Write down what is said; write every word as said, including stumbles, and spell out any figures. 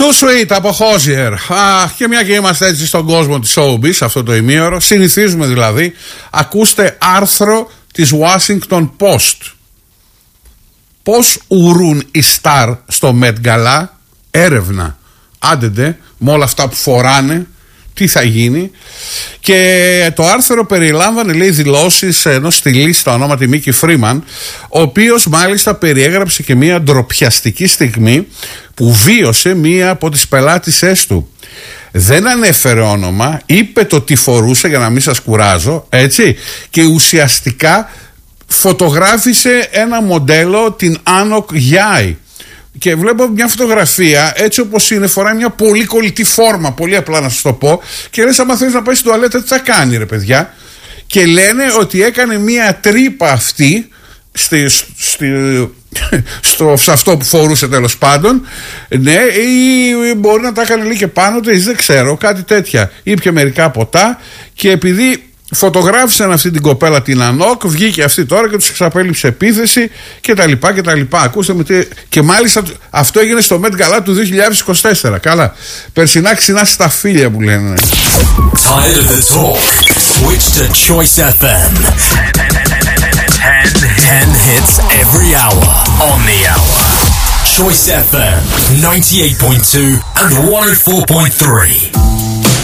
Too Sweet από Hozier. Αχ, και μια και είμαστε έτσι στον κόσμο της showbiz αυτό το ημίωρο, συνηθίζουμε δηλαδή, ακούστε άρθρο της Washington Post. Πώς ουρούν οι στάρ στο Met Gala? Έρευνα. Άντεντε, με όλα αυτά που φοράνε, τι θα γίνει. Και το άρθρο περιλάμβανε, λέει, δηλώσεις ενός στυλίστα ονόματι Μίκη Φρίμαν, ο οποίος μάλιστα περιέγραψε και μια ντροπιαστική στιγμή που βίωσε μία από τις πελάτησές του. Δεν ανέφερε όνομα, είπε το τι φορούσε για να μην σας κουράζω, έτσι, και ουσιαστικά φωτογράφησε ένα μοντέλο, την Άνοκ Γιάι. Και βλέπω μια φωτογραφία έτσι όπως είναι, φοράει μια πολύ κολλητή φόρμα, πολύ απλά να σας το πω, και λες άμα θέλεις να πάει στην τουαλέτα τι θα κάνει ρε παιδιά. Και λένε ότι έκανε μια τρύπα αυτή στη, στη, στο, σε αυτό που φορούσε τέλος πάντων, ναι, ή μπορεί να τα έκανε λίγο και πάνω της, δεν ξέρω, κάτι τέτοια. Ήπια μερικά ποτά και επειδή φωτογράφησαν αυτή την κοπέλα την Ανόκ, βγήκε αυτή τώρα και τους εξαπέλυψε επίθεση και τα λοιπά και τα λοιπά. Ακούστε με τι... Και μάλιστα αυτό έγινε στο Met Gala του δύο χιλιάδες είκοσι τέσσερα. Καλά, περσινά ξινά στα φίλια που λένε. Tired of the talk? Switch to Choice εφ εμ. ten hits every hour on the hour. Choice εφ εμ ninety-eight point two and one oh four point three.